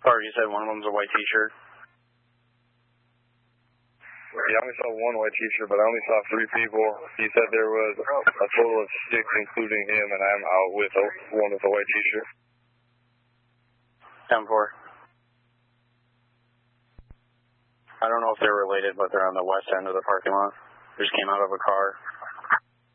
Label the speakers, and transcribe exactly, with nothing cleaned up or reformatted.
Speaker 1: Or you said one of them's a white T-shirt?
Speaker 2: Yeah, I only saw one white T-shirt, but I only saw three people. He said there was a total of six, including him, and I'm out with a, one with a white T-shirt.
Speaker 1: ten four. I don't know if they're related, but they're on the west end of the parking lot. They just came out of a car.